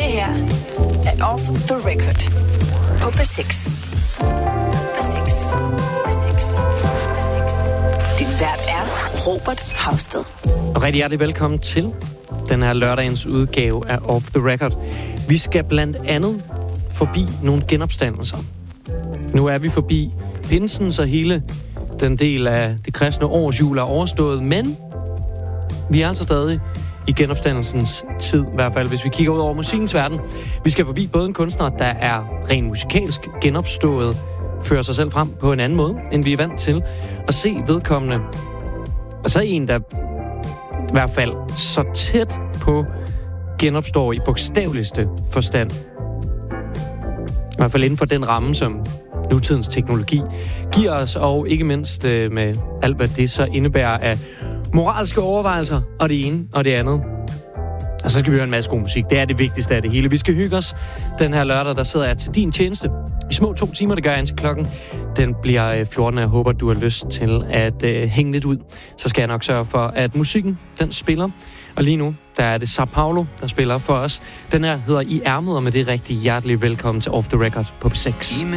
her er Off the Record på P6. Din vært er Robert Hausted. Og rigtig hjertelig velkommen til den her lørdagens udgave af Off the Record. Vi skal blandt andet forbi nogle genopstandelser. Nu er vi forbi pinsen, så hele den del af det kristne års jul er overstået, men vi er altså stadig i genopstandelsens tid, i hvert fald hvis vi kigger ud over musikkens verden. Vi skal forbi både en kunstner, der er rent musikalsk genopstået, fører sig selv frem på en anden måde, end vi er vant til, og se vedkommende. Og så en, der i hvert fald så tæt på genopstår i bogstaveligste forstand. I hvert fald inden for den ramme, som nutidens teknologi giver os, og ikke mindst med alt, hvad det så indebærer af moralske overvejelser, og det ene og det andet. Og så skal vi høre en masse god musik. Det er det vigtigste af det hele. Vi skal hygge os den her lørdag, der sidder jeg til din tjeneste. I små 2 timer, det gør jeg indtil klokken. Den bliver 14, og jeg håber, du har lyst til at hænge lidt ud. Så skal jeg nok sørge for, at musikken, den spiller. Og lige nu, der er det Sao Paulo, der spiller for os. Den her hedder I Ærmet, og med det rigtig hjertelig velkommen til Off the Record på P6.